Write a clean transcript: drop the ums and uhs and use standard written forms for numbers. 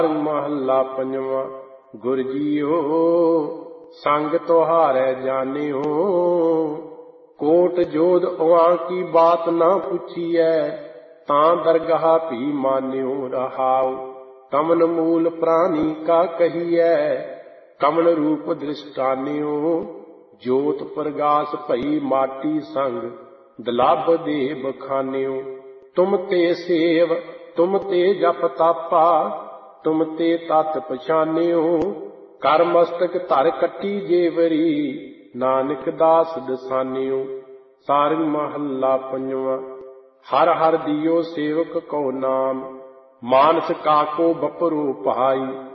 महला पंजवा। गुर जीओ संग तुहारै जानियो, कोट जोध उहाँ की बात ना पूछिए, तां दरगाह भी मान्यो रहाओ। कमन मूल प्राणी का कहिए, कमन रूप दृष्टान्यो, जोत प्रगास भई माटी संग दलाभ दे बखान्यो। तुम ते सेव तुम ते जप तापा, तुम ते तत् पछान्यो, कर मस्तक धर कटी जेवरी, नानक दास दसान्यो। सारंग महला पंजवा। हर हर दियो सेवक को नाम, मानस काको बपरो पाई।